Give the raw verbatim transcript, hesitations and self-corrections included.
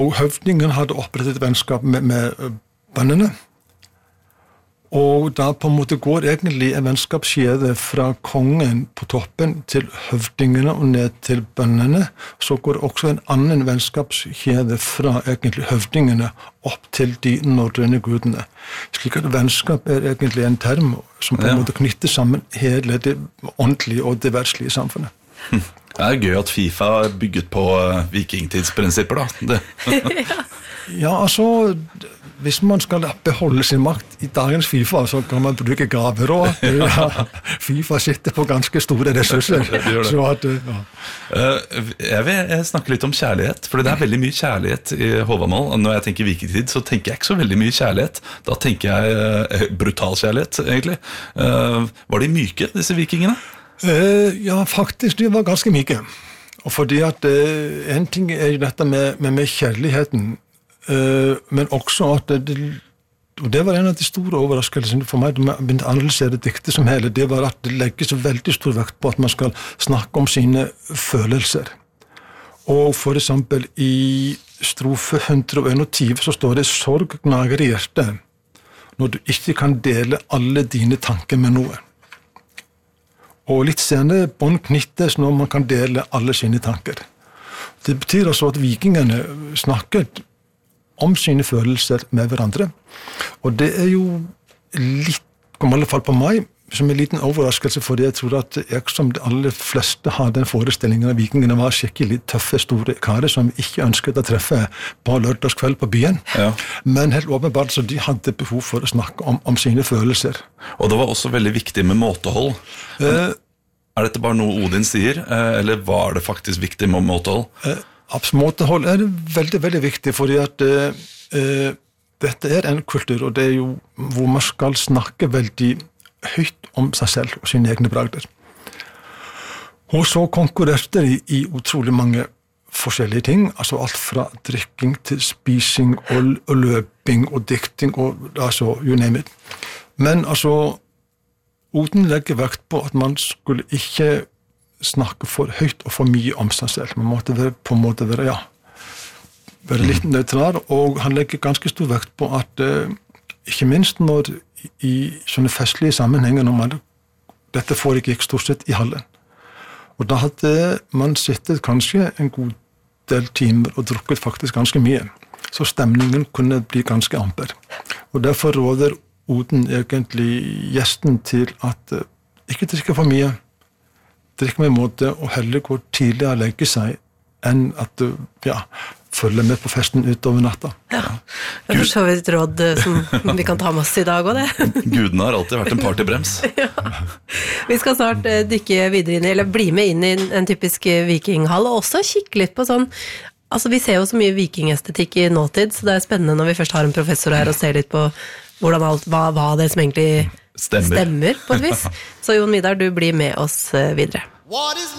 Og høvdingen hadde opprettet et vennskap med, med bøndene. Og da på en måte går egentlig en vennskapskjede fra kongen på toppen til høvdingene og ned til bøndene. Så går også en annen vennskapskjede fra egentlig høvdingene opp til de norrøne gudene. Slik at vennskap er egentlig en term som på en ja. måte knytter sammen hele det åndelige og det verdslige samfunnet. Hm. Det er gøy at FIFA er bygget på vikingtidsprinsipper, da. Ja, altså... Hvis man skal beholde sin makt i dagens FIFA, så kan man bruke gaver også. Ja, FIFA sitter på ganske store ressurser. Det gjør det. Så at, ja. Jeg vil snakke litt om kjærlighet, for det er veldig mye kjærlighet i Håvamål. Når jeg tenker vikingtid, så tenker jeg ikke så veldig mye kjærlighet. Da tenker jeg brutal kjærlighet, egentlig. Var de myke, disse vikingene? Ja, faktisk, de var ganske myke. Og fordi at en ting er dette med, med, med kjærligheten, Uh, men også at det, og det var en av de store overraskelsene for meg da jeg begynte å analysere diktet som hele, det var at det legges veldig stor vekt på at man skal snakke om sine følelser. Og for eksempel i strofe hundre og tjue så står det sorg gnager i hjertet når du ikke kan dele alle dine tanker med noen. Og litt senere bånd knyttes når man kan dele alle sine tanker. Det betyr altså at vikingene snakket om sine følelser med hverandre. Og det er jo litt, kom i alle fall på meg, som en liten overraskelse, fordi jeg tror at jeg som de aller fleste har den forestillingen at vikingene var skikkelig tøffe, store karer som ikke ønsket å treffe på lørdagskveld på byen. Ja. Men helt åpenbart så de hadde behov for å snakke om, om sine følelser. Og det var også veldig viktig med måtehold. Eh, er dette bare noe Odin sier, eller var det faktisk viktig med måtehold? Eh, Måtehold er veldig, veldig viktig, fordi at uh, dette er en kultur, og det er jo hvor man skal snakke veldig høyt om seg selv og sine egne bragder. Og så konkurrerte de i utrolig mange forskjellige ting, altså alt fra drikking til spising og, og løping og dikting, og altså, you name it. Men altså, Odin legger vekt på at man skulle ikke snakke for høyt og for mye om seg selv. Man måtte være, på en måte være, ja, være litt nøytral, og han legger ganske stor vekt på at uh, ikke minst når i sånne festlige sammenhenger, når man, dette foregikk stort sett i hallen. Og da hadde man sittet kanskje en god del timer og drukket faktisk ganske mye. Så stemningen kunne bli ganske amper. Og derfor råder Odin egentlig gjesten til at uh, ikke drikke for mye, drikke med måte og heller gå tidlig å legge seg enn at du ja, følger med på festen utover natta. Ja, det er så vidt råd som vi kan ta med oss i dag også, det. Gudene har alltid vært en partybrems. Ja. Vi skal snart dykke videre inn, eller bli med inn i en typisk vikinghall, og også kikke litt på sånn, altså vi ser jo så mye vikingestetikk i nåtid, så det er spennende når vi først har en professor her og ser litt på hvordan alt, hva, hva det som egentlig Stemmer. Stemmer på et vis. Så Jon Vidar, du blir med oss videre.